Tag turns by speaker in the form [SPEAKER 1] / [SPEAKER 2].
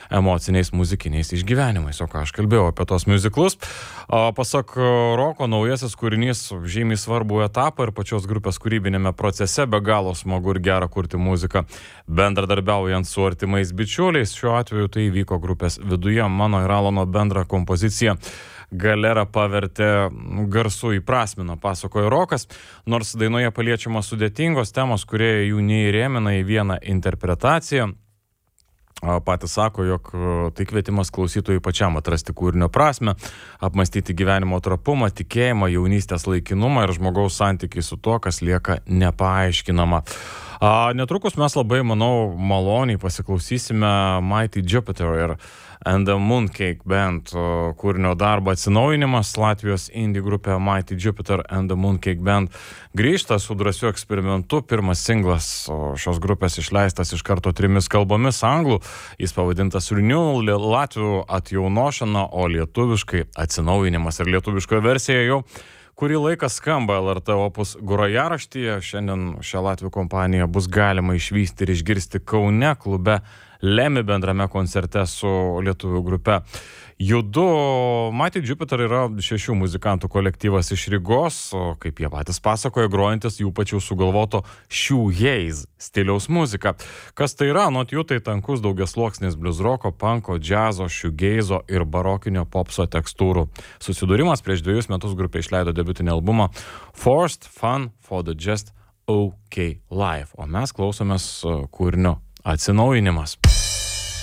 [SPEAKER 1] emociniais muzikiniais išgyvenimais. O ką aš kalbėjau apie tos miuziklus. Pasak Roko, naujasis kūrinys žymiai svarbų etapą ir pačios grupės kūrybinėme procese, be galo smagu ir gera kurti muziką, bendradarbiaujant su artimais bičiuliais. Šiuo atveju tai įvyko grupės viduje. Mano ir Alano bendrą kompoziciją Galera pavertė garsu įprasmino, pasakojo Rokas, nors dainoje paliečiamos sudėtingos temos, kurie jų neįrėmina į vieną interpretaciją. Patys sako, jog tai kvietimas klausytojui pačiam atrasti kūrinio prasmę, apmastyti gyvenimo trapumą, tikėjimą, jaunystės laikinumą ir žmogaus santykį su tuo, kas lieka nepaaiškinama. Netrukus mes labai, manau, maloniai pasiklausysime Mighty Jupiter and the Mooncake Band kūrinio darbą Atsinaujinimas. Latvijos indie grupė Mighty Jupiter and the Mooncake Band grįžta su drąsiu eksperimentu. Pirmas singlas šios grupės išleistas iš karto 3 kalbomis anglų. Jis pavadintas Renewal, latvių atjaunošana, o lietuviškai Atsinaujinimas. Ir lietuviškoje versijoje jau kurį laiką skamba LRT Opus grojaraštyje. Šiandien šią latvių kompaniją bus galima išvysti ir išgirsti Kaune klube Lemi bendrame koncerte su lietuvių grupe Judu. Mighty Jupiter yra 6 muzikantų kolektyvas iš Rygos, kaip jie patys pasakoja, grojantis jų pačių sugalvoto shoegaze stiliaus muziką. Kas tai yra? Anot jų tai tankus daugiasluoksnis bliuzroko, panko, džiazo, shoegazo ir barokinio popso tekstūrų susidūrimas. Prieš 2 metus grupė išleido debiutinį albumą Forced Fun for the Just OK Life. O mes klausomės kūrinio Atsinaujinimas.